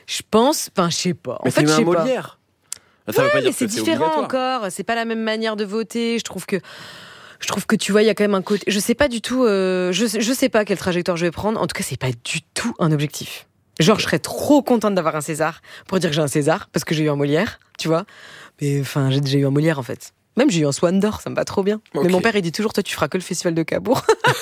Je pense, enfin, je sais pas. Mais en fait, t'as je eu sais un pas. Molière. Ça veut pas dire Mais c'est que différent obligatoire. encore. C'est pas la même manière de voter. Je trouve que tu vois, il y a quand même un côté. Je sais pas du tout. Je sais pas quelle trajectoire je vais prendre. En tout cas, c'est pas du tout un objectif. Genre, je serais trop contente d'avoir un César pour dire que j'ai un César parce que j'ai eu un Molière, tu vois. Mais enfin, j'ai déjà eu un Molière en fait. Même j'ai eu un Swan d'or, ça me va trop bien. Ok. Mais mon père, il dit toujours, toi, tu feras que le festival de Cabourg.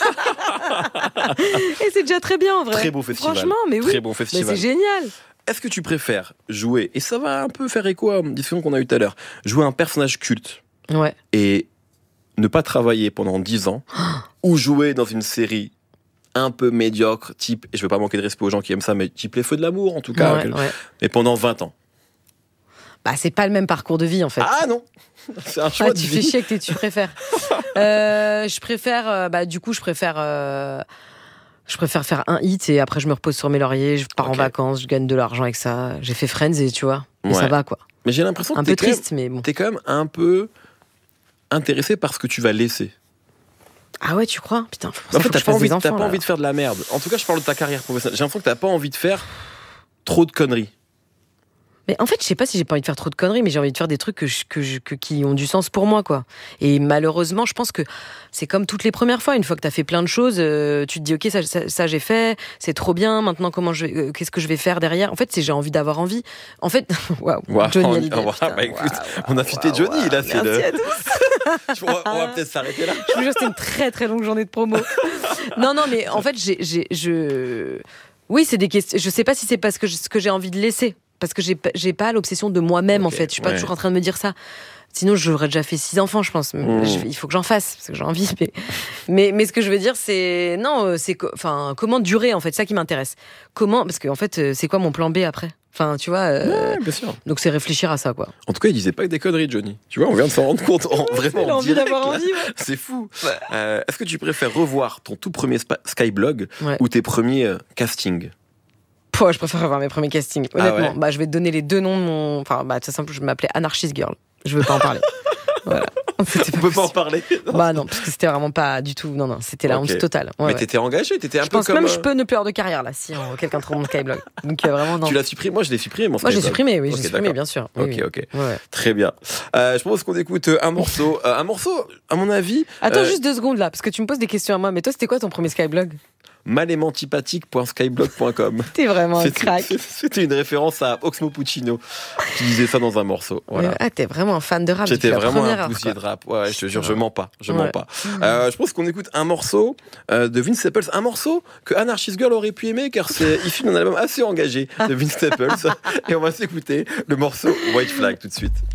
Et c'est déjà très bien en vrai. Très beau festival. Franchement, mais oui. Très bon Mais festival. c'est génial. Est-ce que tu préfères jouer, et ça va un peu faire écho à une discussion qu'on a eue tout à l'heure, jouer un personnage culte Ouais. et ne pas travailler pendant 10 ans, ou jouer dans une série un peu médiocre, type, et je veux pas manquer de respect aux gens qui aiment ça, mais type Les Feux de l'amour en tout cas, Ouais. mais pendant 20 ans. Bah, c'est pas le même parcours de vie en fait. Ah non. C'est un choix Ah, de tu fais vie. chier que tu préfères. Je préfère faire un hit et après je me repose sur mes lauriers, je pars en Ok. vacances, je gagne de l'argent avec ça. J'ai fait Friends et tu vois, et Ouais. ça va quoi. Mais j'ai l'impression que Un peu triste, mais bon. t'es quand même un peu intéressé par ce que tu vas laisser. Ah ouais, tu crois? Putain, faut En fait, que t'as je pas fasse envie, des enfants. t'as pas là. envie de faire de la merde. En tout cas, je parle de ta carrière professionnelle. J'ai l'impression que t'as pas envie de faire trop de conneries. Mais en fait, je sais pas si j'ai pas envie de faire trop de conneries, mais j'ai envie de faire des trucs qui ont du sens pour moi, quoi. Et malheureusement, je pense que c'est comme toutes les premières fois. Une fois que t'as fait plein de choses, tu te dis, ok, ça j'ai fait, c'est trop bien. Maintenant, qu'est-ce que je vais faire derrière? En fait, j'ai envie d'avoir envie. En fait, waouh, Waouh, Johnny Hallyday. putain, bah écoute, waouh, on a fité waouh, Johnny, waouh. là, c'est Merci à le. tous. On va peut-être s'arrêter là. Je vous jure, c'était une très très longue journée de promo. Non, mais en fait, oui, c'est des questions. Je sais pas si c'est parce que ce que j'ai envie de laisser. Parce que j'ai pas l'obsession de moi-même, Ok, en fait. Je suis pas ouais. toujours en train de me dire ça. Sinon, j'aurais déjà fait 6 enfants, je pense. Il faut que j'en fasse, parce que j'ai envie. Mais ce que je veux dire, c'est... Non, comment durer, en fait, ça qui m'intéresse. Parce que, en fait, c'est quoi mon plan B après? Enfin, tu vois... Ouais, bien sûr. Donc, c'est réfléchir à ça, quoi. En tout cas, il disait pas que des conneries, Johnny. Tu vois, on vient de s'en rendre compte vraiment Il a en envie direct, d'avoir là. envie, ouais. C'est fou. Est-ce que tu préfères revoir ton tout premier Skyblog Ouais. ou tes premiers castings? Je préfère avoir mes premiers castings, Ah honnêtement. ouais. Je vais te donner les 2 noms de mon... Enfin, c'est simple, je m'appelais Anarchist Girl. Je veux pas en parler. Voilà. C'était On peut pas en parler. Bah non, parce que c'était vraiment pas du tout... Non, c'était la Ok. honte totale. Ouais, Mais ouais. t'étais engagé, t'étais un Je peu pense comme. même que je peux ne plus avoir de carrière, là, si quelqu'un trouve mon Skyblog. Donc, vraiment, non. Tu l'as supprimé? Moi, je l'ai supprimé, mon Moi, j'ai Skyblog. supprimé, oui, Ok, j'ai supprimé, d'accord. bien sûr. Oui, Ok, oui. ok. Ouais. Très bien. Je pense qu'on écoute un morceau. Un morceau, à mon avis. Attends, juste 2 secondes, là, parce que tu me poses des questions à moi. Mais toi, c'était quoi ton premier Skyblog? malémantipathique.skyblog.com. T'es vraiment un crack. C'était une référence à Oxmo Puccino qui disait ça dans un morceau. Voilà. Ah, t'es vraiment un fan de rap. J'étais depuis la vraiment première un heure, poussier quoi. de rap. Ouais, je te jure, je mens pas. Je Ouais. mens pas. Je pense qu'on écoute un morceau de Vince Staples. Un morceau que Anarchist Girl aurait pu aimer car c'est issu d'un album assez engagé de Vince Staples. Et on va s'écouter le morceau White Flag tout de suite.